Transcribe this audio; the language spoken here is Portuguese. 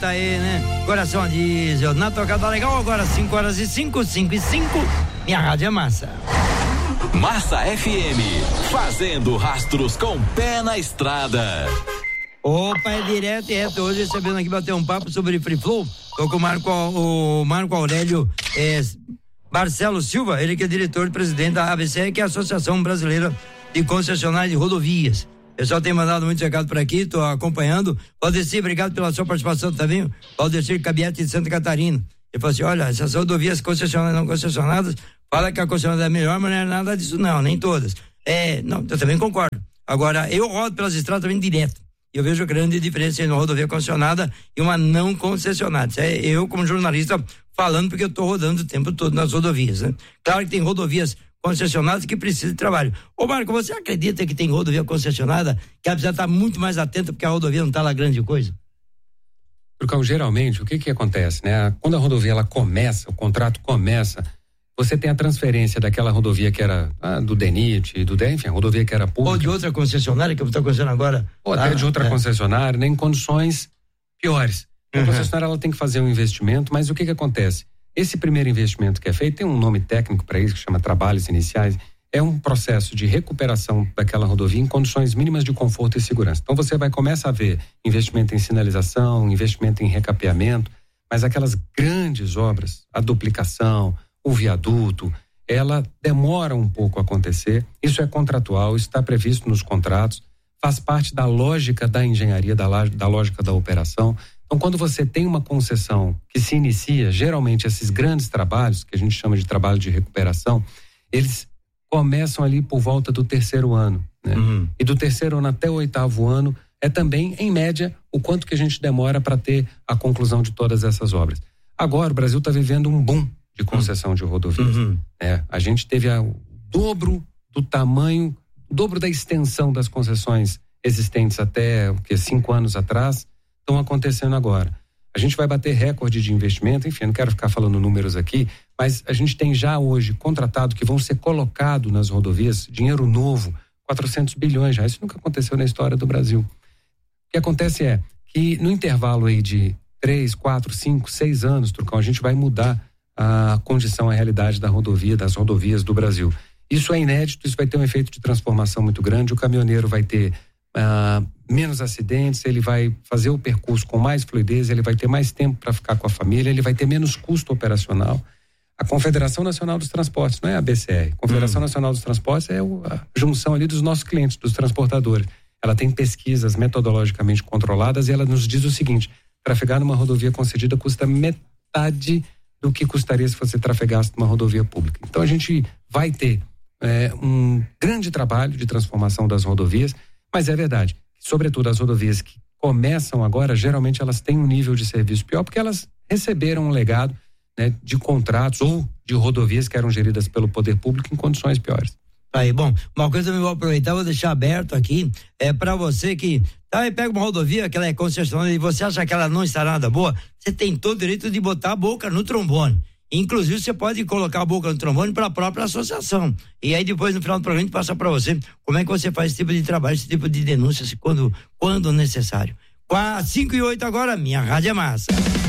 Tá aí, né? Coração a diesel, na tocada legal, agora 5h05, 5h05, minha rádio é massa. Massa FM, fazendo rastros com pé na estrada. Opa, é direto e reto, hoje recebendo aqui bater um papo sobre Free Flow, tô com o Marco Aurélio Marcelo Silva, ele que é diretor e presidente da ABC, que é a Associação Brasileira de Concessionárias de Rodovias. O pessoal tem mandado muito recado por aqui, tô acompanhando. Valdecir, obrigado pela sua participação também. Valdecir Cabiete de Santa Catarina. Ele falou assim: olha, essas rodovias concessionadas e não concessionadas, fala que a concessionária é melhor, mas não é nada disso, não, nem todas. Não, eu também concordo. Agora, eu rodo pelas estradas também direto. E eu vejo grande diferença entre uma rodovia concessionada e uma não concessionada. Isso é eu, como jornalista, falando porque eu tô rodando o tempo todo nas rodovias, né? Claro que tem rodovias concessionadas que precisam de trabalho. Ô Marco, você acredita que tem rodovia concessionada que ela precisa estar muito mais atenta porque a rodovia não está lá grande coisa? Porque geralmente o que acontece, né? Quando a rodovia ela começa, o contrato começa, você tem a transferência daquela rodovia que era do DENIT, enfim, a rodovia que era pública. Ou de outra concessionária que está acontecendo agora. Ou até de outra concessionária, né, em condições piores. A concessionária ela tem que fazer um investimento, mas o que acontece? Esse primeiro investimento que é feito, tem um nome técnico para isso, que chama trabalhos iniciais, é um processo de recuperação daquela rodovia em condições mínimas de conforto e segurança. Então você vai começar a ver investimento em sinalização, investimento em recapeamento, mas aquelas grandes obras, a duplicação, o viaduto, ela demora um pouco a acontecer. Isso é contratual, isso está previsto nos contratos, faz parte da lógica da engenharia, da lógica da operação. Então, quando você tem uma concessão que se inicia, geralmente esses grandes trabalhos, que a gente chama de trabalho de recuperação, eles começam ali por volta do 3º ano, né? E do 3º ano até o 8º ano é também, em média, o quanto que a gente demora para ter a conclusão de todas essas obras. Agora, o Brasil está vivendo um boom de concessão de rodovias. Né? A gente teve o dobro do tamanho, o dobro da extensão das concessões existentes até 5 anos atrás, estão acontecendo agora. A gente vai bater recorde de investimento, enfim, não quero ficar falando números aqui, mas a gente tem já hoje contratado que vão ser colocados nas rodovias, dinheiro novo, 400 bilhões já. Isso nunca aconteceu na história do Brasil. O que acontece é que no intervalo aí de 3, 4, 5, 6 anos, Trucão, a gente vai mudar a condição, a realidade da rodovia, das rodovias do Brasil. Isso é inédito, isso vai ter um efeito de transformação muito grande, o caminhoneiro vai ter menos acidentes, ele vai fazer o percurso com mais fluidez, ele vai ter mais tempo para ficar com a família, ele vai ter menos custo operacional. A Confederação Nacional dos Transportes, não é a BCR, a Confederação Nacional dos Transportes é a junção ali dos nossos clientes, dos transportadores. Ela tem pesquisas metodologicamente controladas e ela nos diz o seguinte: trafegar numa rodovia concedida custa metade do que custaria se você trafegasse numa rodovia pública. Então a gente vai ter um grande trabalho de transformação das rodovias, mas é verdade, sobretudo as rodovias que começam agora, geralmente elas têm um nível de serviço pior, porque elas receberam um legado, né, de contratos ou de rodovias que eram geridas pelo poder público em condições piores. Aí, bom, uma coisa que eu vou aproveitar, vou deixar aberto aqui, para você que pega uma rodovia que ela é concessionária e você acha que ela não está nada boa, você tem todo o direito de botar a boca no trombone. Inclusive, você pode colocar a boca no trombone para a própria associação. E aí, depois, no final do programa, a gente passa para você como é que você faz esse tipo de trabalho, esse tipo de denúncia, quando necessário. 5 e 8 agora, minha rádio é massa.